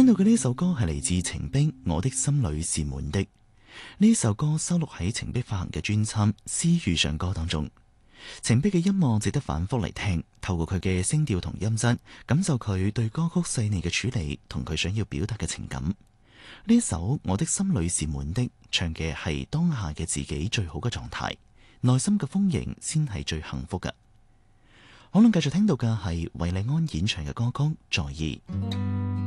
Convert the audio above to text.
聽到嘅呢首歌係嚟自程璧《我的心裏是滿的》。呢首歌收錄喺程璧發行嘅專輯《私遇上歌》當中。程璧嘅音樂值得反覆嚟聽，透過佢嘅聲調同音質，感受佢對歌曲細膩嘅處理同佢想要表達嘅情感。呢首《我的心裏是滿的》唱嘅係當下嘅自己最好嘅狀態，內心嘅豐盈先係最幸福嘅。可能繼續聽到嘅係韋禮安演唱嘅歌曲《在意》。